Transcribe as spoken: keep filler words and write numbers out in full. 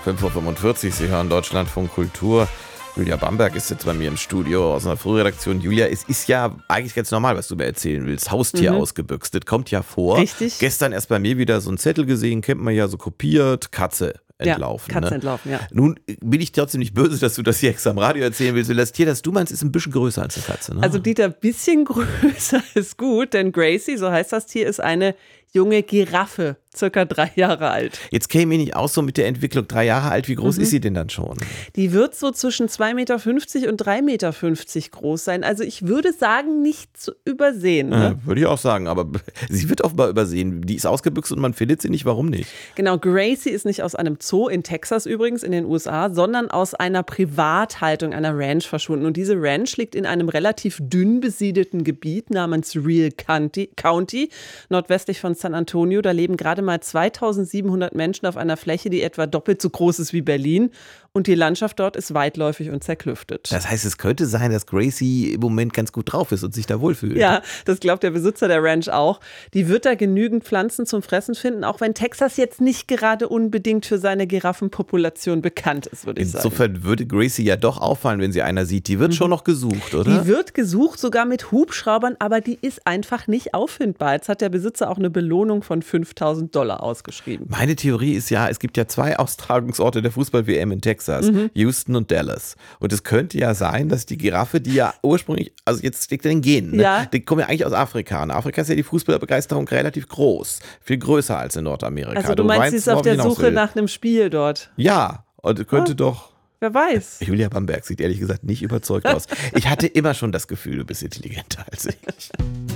fünf Uhr fünfundvierzig, Sie hören Deutschlandfunk Kultur. Julia Bamberg ist jetzt bei mir im Studio aus einer Frühredaktion. Julia, es ist ja eigentlich ganz normal, was du mir erzählen willst. Haustier mhm. ausgebüxt, das kommt ja vor. Richtig. Gestern erst bei mir wieder so ein Zettel gesehen, kennt man ja, so kopiert, Katze entlaufen. Ja, Katze ne? entlaufen, ja. Nun bin ich trotzdem nicht böse, dass du das hier extra am Radio erzählen willst. Das Tier, das du meinst, ist ein bisschen größer als eine Katze. Ne? Also Dieter, ein bisschen größer ist gut, denn Gracie, so heißt das Tier, ist eine junge Giraffe, circa drei Jahre alt. Jetzt käme ich nicht aus so mit der Entwicklung, drei Jahre alt, wie groß Mhm. ist sie denn dann schon? Die wird so zwischen zwei Meter fünfzig und drei Meter fünfzig groß sein. Also ich würde sagen, nicht zu übersehen. Ne? Ja, würde ich auch sagen, aber sie wird offenbar übersehen. Die ist ausgebüxt und man findet sie nicht, warum nicht? Genau, Gracie ist nicht aus einem Zoo, in Texas übrigens, in den U S A, sondern aus einer Privathaltung, einer Ranch verschwunden. Und diese Ranch liegt in einem relativ dünn besiedelten Gebiet namens Real County, County nordwestlich von San Antonio. Da leben gerade mal zweitausendsiebenhundert Menschen auf einer Fläche, die etwa doppelt so groß ist wie Berlin. Und die Landschaft dort ist weitläufig und zerklüftet. Das heißt, es könnte sein, dass Gracie im Moment ganz gut drauf ist und sich da wohlfühlt. Ja, das glaubt der Besitzer der Ranch auch. Die wird da genügend Pflanzen zum Fressen finden, auch wenn Texas jetzt nicht gerade unbedingt für seine Giraffenpopulation bekannt ist, würde ich sagen. Insofern würde Gracie ja doch auffallen, wenn sie einer sieht. Die wird mhm. schon noch gesucht, oder? Die wird gesucht, sogar mit Hubschraubern, aber die ist einfach nicht auffindbar. Jetzt hat der Besitzer auch eine Belohnung von fünftausend Dollar ausgeschrieben. Meine Theorie ist ja, es gibt ja zwei Austragungsorte der Fußball-W M in Texas. Mhm. Houston und Dallas. Und es könnte ja sein, dass die Giraffe, die ja ursprünglich, also jetzt steckt in den Genen, ne? Ja. Die kommen ja eigentlich aus Afrika. In Afrika ist ja die Fußballbegeisterung relativ groß. Viel größer als in Nordamerika. Also du, du meinst, sie ist auf der Suche nach einem Spiel dort? Ja, und könnte ah. doch... Wer weiß. Julia Bamberg sieht ehrlich gesagt nicht überzeugt aus. Ich hatte immer schon das Gefühl, du bist intelligenter als ich.